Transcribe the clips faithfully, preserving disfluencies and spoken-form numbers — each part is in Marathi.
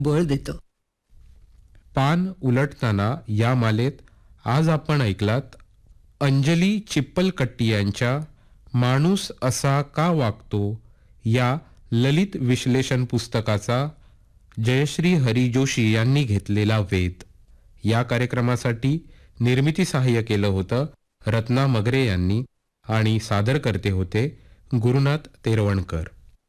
बळ देतं. पान उलटताना या मालेत आज आपण ऐकलात अंजली चिप्पलकट्टी यांच्या माणूस असा का वागतो या ललित विश्लेषण पुस्तकाचा जयश्री हरी जोशी यांनी घेतलेला वेध. या कार्यक्रमासाठी निर्मिती सहाय्य केलं होतं रत्ना मगरे यांनी आणि सादर करते होते गुरुनाथ तेरवणकर.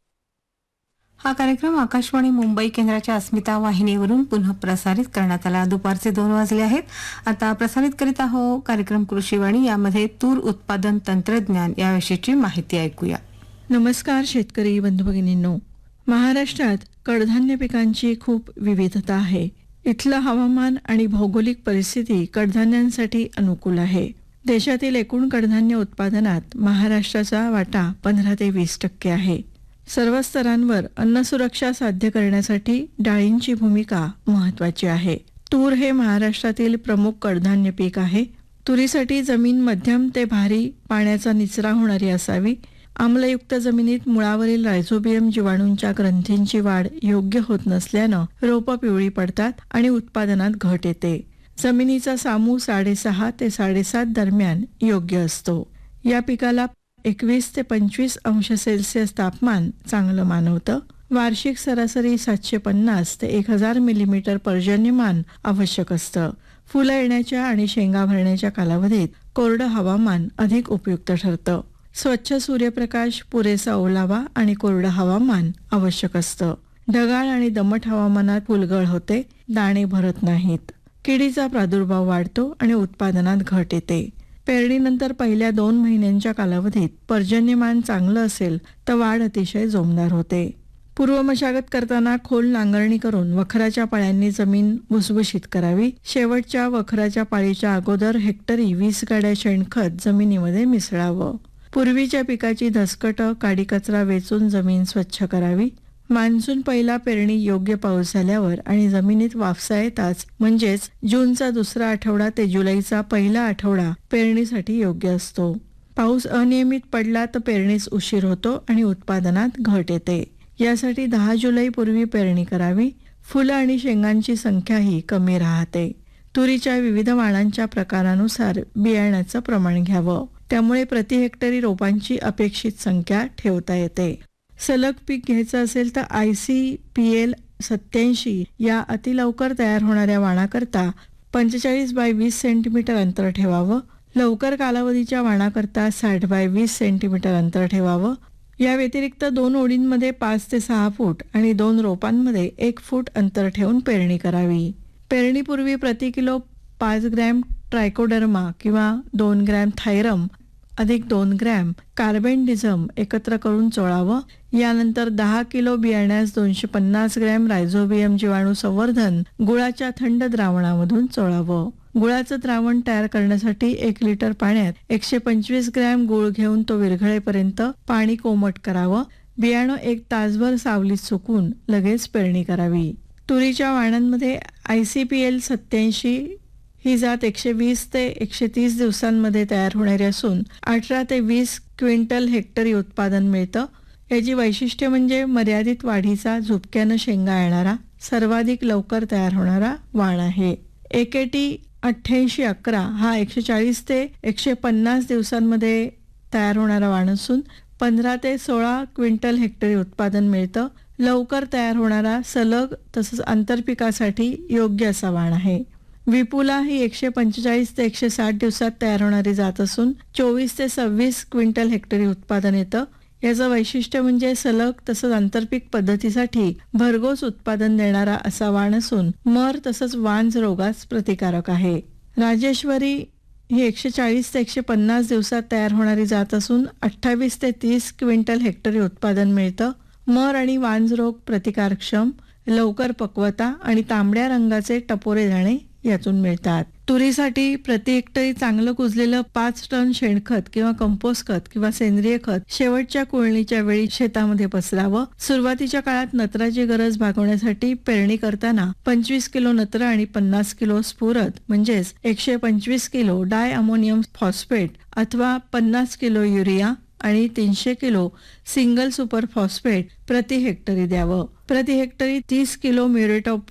हा कार्यक्रम आकाशवाणी मुंबई केंद्राच्या अस्मिता वाहिनीवरून पुन्हा प्रसारित करण्यात आला. दुपारचे दोन वाजले आहेत. आता प्रसारित करीत आहोत कार्यक्रम कृषीवाणी. यामध्ये तूर उत्पादन तंत्रज्ञान याविषयीची माहिती ऐकूया. नमस्कार शेतकरी बंधू भगिनींनो. महाराष्ट्रात कडधान्य पिकांची खूप विविधता आहे. इथलं हवामान आणि भौगोलिक परिस्थिती कडधान्यांसाठी अनुकूल आहे. देशातील एकूण कडधान्य उत्पादनात महाराष्ट्राचा वाटा पंधरा ते वीस टक्के आहे. सर्व स्तरांवर अन्नसुरक्षा साध्य करण्यासाठी डाळींची भूमिका महत्वाची आहे. तूर हे महाराष्ट्रातील प्रमुख कडधान्य पीक आहे. तुरीसाठी जमीन मध्यम ते भारी पाण्याचा निचरा होणारी असावी. आम्लयुक्त जमिनीत मुळावरील रायझोबियम जीवाणूंच्या ग्रंथींची वाढ योग्य होत नसल्यानं रोपं पिवळी पडतात आणि उत्पादनात घट येते. जमिनीचा सामू साडेसहा ते साडेसात दरम्यान योग्य असतो. या पिकाला एकवीस ते पंचवीस अंश सेल्सिअस तापमान चांगलं मानवतं. वार्षिक सरासरी सातशे पन्नास ते एक हजार मिलीमीटर पर्जन्यमान आवश्यक असतं. फुलं येण्याच्या आणि शेंगा भरण्याच्या कालावधीत कोरडं हवामान अधिक उपयुक्त ठरतं. स्वच्छ सूर्यप्रकाश, पुरेसा ओलावा आणि कोरडं हवामान आवश्यक असतं. ढगाळ आणि दमट हवामानात फुलगळ होते, दाणे भरत नाहीत. किडीचा प्रादुर्भाव वाढतो आणि उत्पादनात घट येते. पेरणीनंतर पहिल्या दोन महिन्यांच्या कालावधीत पर्जन्यमान चांगलं असेल तर वाढ अतिशय जोमदार होते. पूर्व मशागत करताना खोल नांगरणी करून वखराच्या पाळ्यांनी जमीन भुसभुशीत करावी. शेवटच्या वखराच्या पाळीच्या अगोदर हेक्टरी वीस गाड्या शेणखत जमिनीमध्ये मिसळावं. पूर्वीच्या पिकाची धसकटं, काडी कचरा वेचून जमीन स्वच्छ करावी. मान्सून पहिला पेरणी योग्य पाऊस झाल्यावर आणि जमिनीत वाफसा येताच म्हणजेच जूनचा दुसरा आठवडा ते जुलैचा पहिला आठवडा पेरणीसाठी योग्य असतो. पाऊस अनियमित पडला तर पेरणीस उशीर होतो आणि उत्पादनात घट येते. यासाठी दहा जुलै पूर्वी पेरणी करावी. फुलं आणि शेंगांची संख्याही कमी राहते. तुरीच्या विविध वाणांच्या प्रकारानुसार बियाण्याचं प्रमाण घ्यावं. त्यामुळे प्रति हेक्टरी रोपांची अपेक्षित संख्या ठेवता येते. सलग पीक घ्यायचं असेल तर आय सी पी एल सत्याऐंशी या अतिलवकर तयार होणाऱ्या वाणाकरता पंचेचाळीस बाय वीस सेंटीमीटर अंतर ठेवावं. लवकर कालावधीच्या वाणाकरता साठ बाय वीस सेंटीमीटर अंतर ठेवावं. या व्यतिरिक्त दोन ओळींमध्ये पाच ते सहा फूट आणि दोन रोपांमध्ये एक फूट अंतर ठेवून पेरणी करावी. पेरणीपूर्वी प्रति किलो पाच ग्रॅम ट्रायकोडर्मा किंवा दोन ग्रॅम थायरम अधिक दोन ग्रॅम कार्बेंडिझम एकत्र करून चोळावं. यानंतर दहा किलो बियाण्यास दोनशे पन्नास ग्रॅम रायझोबियम जीवाणू संवर्धन गुळाच्या थंड द्रावणामधून चोळावं. गुळाचं द्रावण तयार करण्यासाठी एक लिटर पाण्यात एकशे पंचवीस ग्रॅम गुळ घेऊन तो विरघळेपर्यंत पाणी कोमट करावं. बियाणं एक तासभर सावलीत सुकून लगेच पेरणी करावी. तुरीच्या वाणांमध्ये आय सी पी एल सत्याऐंशी ही जात एकशे वीस ते एकशे तीस दिवसांमध्ये तयार होणारी असून अठरा ते वीस क्विंटल हेक्टरी उत्पादन मिळतं. याची वैशिष्ट्य म्हणजे मर्यादित वाढीचा, झुपक्यानं शेंगा येणारा, सर्वाधिक लवकर तयार होणारा वाण आहे. एकेटी अठ्ठ्याऐंशी अकरा हा एकशे चाळीस ते एकशे पन्नास दिवसांमध्ये तयार होणारा वाण असून पंधरा ते सोळा क्विंटल हेक्टरी उत्पादन मिळतं. लवकर तयार होणारा, सलग तसंच आंतरपिकासाठी योग्य असा वाण आहे. विपुला ही एकशे पंचेचाळीस ते एकशे साठ दिवसात तयार होणारी जात असून चोवीस ते सव्वीस क्विंटल हेक्टरी उत्पादन येतं. याचं वैशिष्ट्य म्हणजे सलग तसंच आंतरपीक पद्धतीसाठी भरघोस उत्पादन देणारा असा वाण असून मर तसंच वांज रोगास प्रतिकारक आहे. राजेश्वरी ही एकशे चाळीस ते एकशे पन्नास दिवसात तयार होणारी जात असून अठ्ठावीस ते तीस क्विंटल हेक्टरी उत्पादन मिळतं. मर आणि वांज रोग प्रतिकारक्षम, लवकर पक्वता आणि तांबड्या रंगाचे टपोरे दाणे यातून मिळतात. तुरीसाठी प्रति हेक्टरी चांगलं कुजलेलं पाच टन शेणखत किंवा कंपोस्ट खत किंवा सेंद्रिय खत शेवटच्या कुळणीच्या वेळी शेतामध्ये पसरावं. सुरुवातीच्या काळात नत्राची गरज भागवण्यासाठी पेरणी करताना पंचवीस किलो नत्र आणि पन्नास किलो स्फुरद म्हणजेच एकशे पंचवीस किलो डाय अमोनियम फॉस्फेट अथवा पन्नास किलो युरिया आणि तीनशे किलो सिंगल सुपर फॉस्फेट प्रति हेक्टरी द्यावं. प्रति हेक्टरी तीस किलो म्युरेट ऑफ